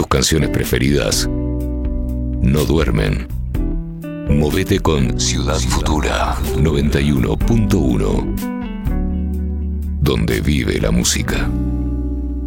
canciones preferidas no duermen. Movete con Ciudad Futura 91.1, donde vive la música.